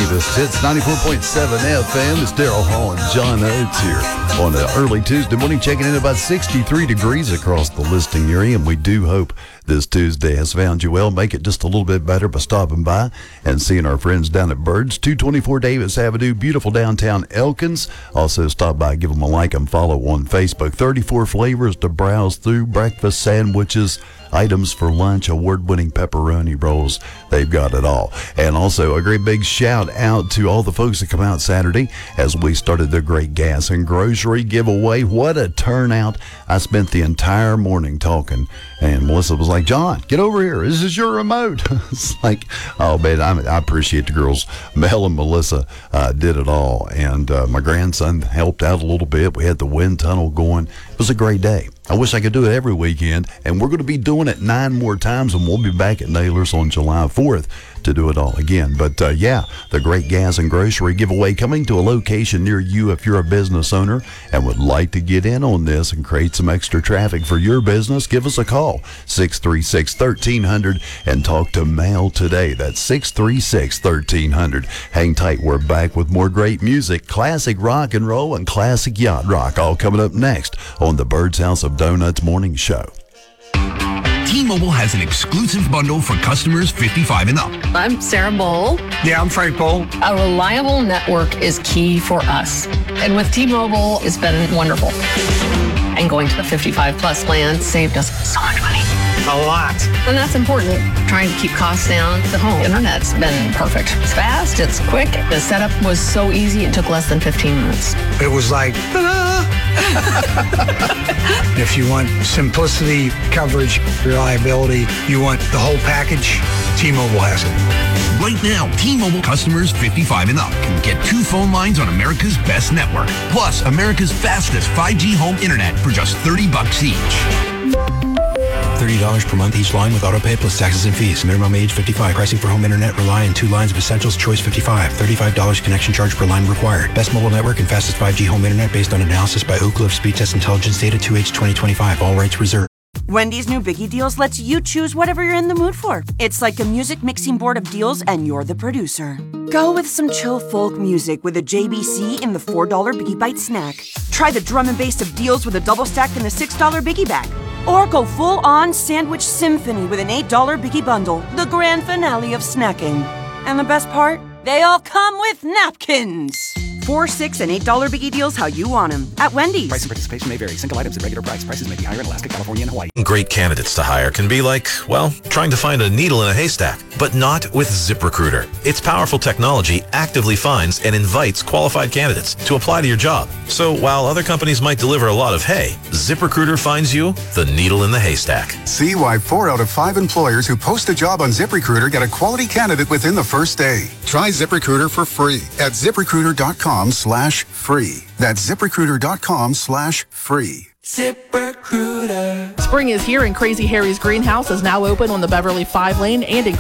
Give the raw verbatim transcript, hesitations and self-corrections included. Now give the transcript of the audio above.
Davis. It's ninety-four point seven F M. It's Daryl Hall and John Oates here on an early Tuesday morning, checking in about sixty-three degrees across the listing area, and we do hope this Tuesday has found you well. Make it just a little bit better by stopping by and seeing our friends down at Birds, two twenty-four Davis Avenue, beautiful downtown Elkins. Also stop by, give them a like and follow on Facebook. thirty-four flavors to browse through, breakfast sandwiches, items for lunch, award-winning pepperoni rolls. They've got it all. And also a great big shout out to all the folks that come out Saturday as we started the great gas and grocery giveaway. What a turnout. I spent the entire morning talking, and Melissa was like, John, get over here. This is your remote. It's like, oh, man, I, I appreciate the girls. Mel and Melissa uh, did it all, and uh, my grandson helped out a little bit. We had the wind tunnel going. It was a great day. I wish I could do it every weekend, and we're going to be doing it nine more times, and we'll be back at Naylor's on July fourth to do it all again. But, uh, yeah, the Great Gas and Grocery giveaway coming to a location near you if you're a business owner and would like to get in on this and create some extra traffic for your business. Give us a call, six three six, one three zero zero, and talk to Mel today. That's six three six, one three zero zero. Hang tight. We're back with more great music, classic rock and roll, and classic yacht rock, all coming up next on the Bird's House of Donuts Morning Show. T-Mobile has an exclusive bundle for customers fifty-five and up. I'm Sarah Bowl. Yeah, I'm Frank Bowl. A reliable network is key for us. And with T-Mobile, it's been wonderful. And going to the fifty-five plus plan saved us so much money. A lot. And that's important. Trying to keep costs down. The home internet's been perfect. It's fast, it's quick. The setup was so easy, it took less than fifteen minutes. It was like, ta-da! If you want simplicity, coverage, reliability, you want the whole package, T-Mobile has it. Right now, T-Mobile customers fifty-five and up can get two phone lines on America's best network, plus America's fastest five G home internet for just thirty bucks each. thirty dollars per month each line with autopay plus taxes and fees. Minimum age fifty-five. Pricing for home internet rely on two lines of essentials. Choice fifty-five. thirty-five dollars connection charge per line required. Best mobile network and fastest five G home internet based on analysis by Oak Cliff Speed Test Intelligence Data two H twenty twenty-five. All rights reserved. Wendy's new Biggie Deals lets you choose whatever you're in the mood for. It's like a music mixing board of deals, and you're the producer. Go with some chill folk music with a J B C in the four dollar Biggie Bite snack. Try the drum and bass of deals with a double stack in the six dollar Biggie Bag. Or go full-on sandwich symphony with an eight dollar Biggie Bundle, the grand finale of snacking. And the best part? They all come with napkins. Four, six, and eight dollar Biggie Deals how you want them at Wendy's. Price and participation may vary. Single items at regular price. Prices may be higher in Alaska, California, and Hawaii. Great candidates to hire can be like, well, trying to find a needle in a haystack, but not with ZipRecruiter. Its powerful technology actively finds and invites qualified candidates to apply to your job. So while other companies might deliver a lot of hay, ZipRecruiter finds you the needle in the haystack. See why four out of five employers who post a job on ZipRecruiter get a quality candidate within the first day. Try ZipRecruiter for free at ZipRecruiter.com slash free. That's ZipRecruiter.com slash free. ZipRecruiter. Spring is here and Crazy Harry's Greenhouse is now open on the Beverly five lane and in